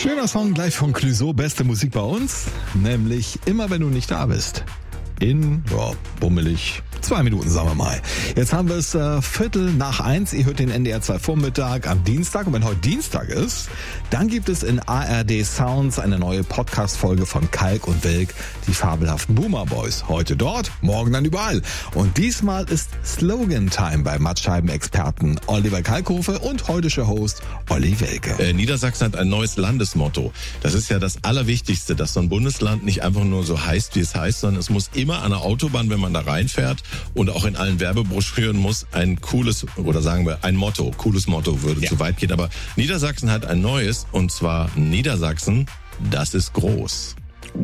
Schöner Song gleich von Clouseau, beste Musik bei uns, nämlich immer wenn du nicht da bist. Bummelig 2 Minuten, sagen wir mal. Jetzt haben wir es 1:15. Ihr hört den NDR 2 Vormittag am Dienstag. Und wenn heute Dienstag ist, dann gibt es in ARD Sounds eine neue Podcast-Folge von Kalk und Welk, die fabelhaften Boomer Boys. Heute dort, morgen dann überall. Und diesmal ist Slogan-Time bei Mattscheiben-Experten Oliver Kalkofe und heutischer Host Olli Welke. Niedersachsen hat ein neues Landesmotto. Das ist ja das Allerwichtigste, dass so ein Bundesland nicht einfach nur so heißt, wie es heißt, sondern es muss immer an der Autobahn, wenn man da reinfährt und auch in allen Werbebroschüren muss ein cooles, oder sagen wir ein Motto, cooles Motto würde zu weit gehen, aber Niedersachsen hat ein neues, und zwar Niedersachsen, das ist groß.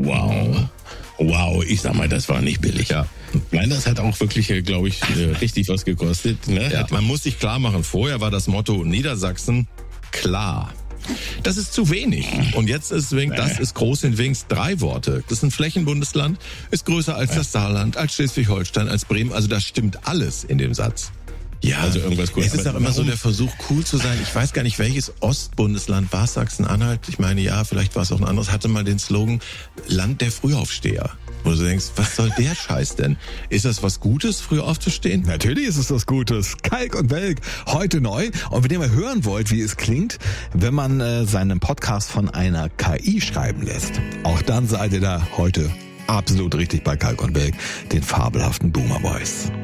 Wow, ich sag mal, das war nicht billig. Ja. Nein, das hat auch wirklich, glaube ich, richtig was gekostet. Ne? Ja, man muss sich klar machen, vorher war das Motto Niedersachsen klar. Das ist zu wenig. Und jetzt ist das ist groß in wenigstens 3 Worte. Das ist ein Flächenbundesland, ist größer als das Saarland, als Schleswig-Holstein, als Bremen. Also da stimmt alles in dem Satz. Ja, also irgendwas cool. Es ist auch immer so der Versuch, cool zu sein. Ich weiß gar nicht, welches Ostbundesland war, Sachsen-Anhalt. Ich meine, ja, vielleicht war es auch ein anderes. Hatte mal den Slogan Land der Frühaufsteher. Wo du denkst, was soll der Scheiß denn? Ist das was Gutes, früh aufzustehen? Natürlich ist es was Gutes. Kalk und Welk, heute neu. Und wenn ihr mal hören wollt, wie es klingt, wenn man seinen Podcast von einer KI schreiben lässt, auch dann seid ihr da heute absolut richtig bei Kalk und Welk, den fabelhaften Boomer Boys.